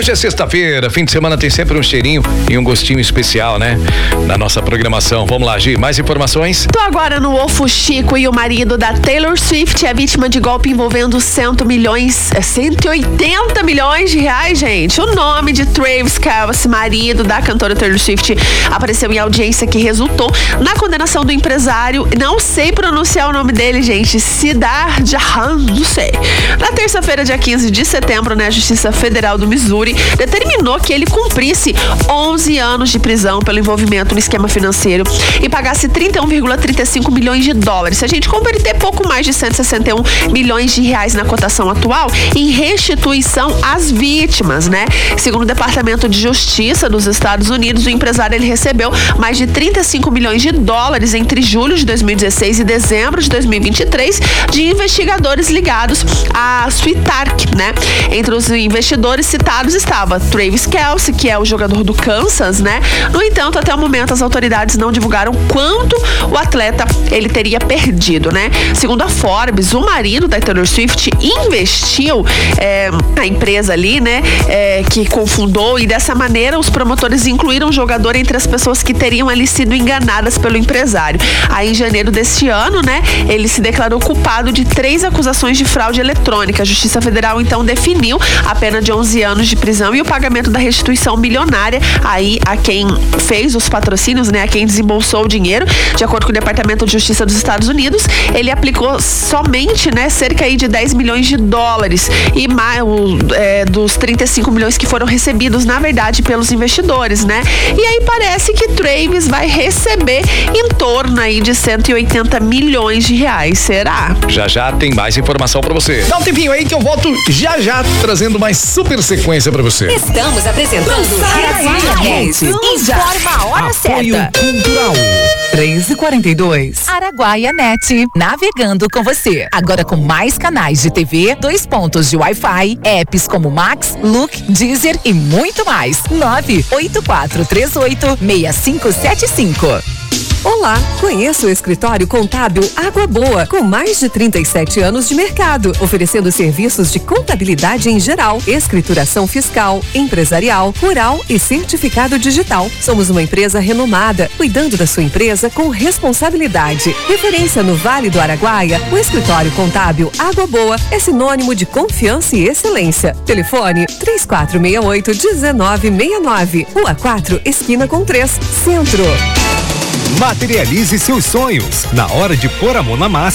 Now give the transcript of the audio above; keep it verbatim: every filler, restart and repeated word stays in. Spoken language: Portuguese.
Hoje é sexta-feira, fim de semana tem sempre um cheirinho e um gostinho especial, né? Na nossa programação. Vamos lá, Gi, mais informações? Tô agora no Ofo Chico e o marido da Taylor Swift é vítima de golpe envolvendo cento milhões, é cento e oitenta milhões de reais, gente. O nome de Travis Kelce, marido da cantora Taylor Swift, apareceu em audiência que resultou na condenação do empresário. Não sei pronunciar o nome dele, gente. Sidar Jahan, não sei. Na terça-feira, dia quinze de setembro, né, a Justiça Federal do Missouri determinou que ele cumprisse onze anos de prisão pelo envolvimento no esquema financeiro e pagasse trinta e um vírgula trinta e cinco milhões de dólares. Se a gente converter pouco mais de cento e sessenta e um milhões de reais na cotação atual, em restituição às vítimas, né? Segundo o Departamento de Justiça dos Estados Unidos, o empresário ele recebeu mais de trinta e cinco milhões de dólares entre julho de dois mil e dezesseis e dezembro de dois mil e vinte e três de investigadores ligados à Switark, né? Entre os investidores citados estava Travis Kelce, que é o jogador do Kansas, né? No entanto, até o momento as autoridades não divulgaram quanto o atleta ele teria perdido, né? Segundo a Forbes, o marido da Taylor Swift investiu é, na empresa ali, né? É, que confundou, e dessa maneira os promotores incluíram o jogador entre as pessoas que teriam ali sido enganadas pelo empresário. Aí em janeiro deste ano, né? Ele se declarou culpado de três acusações de fraude eletrônica. A Justiça Federal então definiu a pena de onze anos de prisão e o pagamento da restituição milionária aí a quem fez os patrocínios, né? A quem desembolsou o dinheiro. De acordo com o Departamento de Justiça dos Estados Unidos, ele aplicou somente, né, cerca aí de dez milhões de dólares e mais o, é, dos trinta e cinco milhões que foram recebidos, na verdade, pelos investidores, né? E aí parece que Travis vai receber em torno aí de cento e oitenta milhões de reais. Será? Já já tem mais informação pra você. Dá um tempinho aí que eu volto já já trazendo mais super sequência pra você. Estamos apresentando Araguaia Net. Informa a hora Apoio certa. Cultural. três e quarenta e dois. Araguaia Net, navegando com você. Agora com mais canais de T V, dois pontos de Wi-Fi, apps como Max, Look, Deezer e muito mais. nove oito quatro três oito seis cinco sete cinco. Olá, conheço o escritório contábil Água Boa, com mais de trinta e sete anos de mercado, oferecendo serviços de contabilidade em geral, escrituração fiscal, empresarial, rural e certificado digital. Somos uma empresa renomada, cuidando da sua empresa com responsabilidade. Referência no Vale do Araguaia, o escritório contábil Água Boa é sinônimo de confiança e excelência. Telefone três quatro seis oito um nove seis nove, Rua quatro, esquina com três, Centro. Materialize seus sonhos. Na hora de pôr a mão na massa,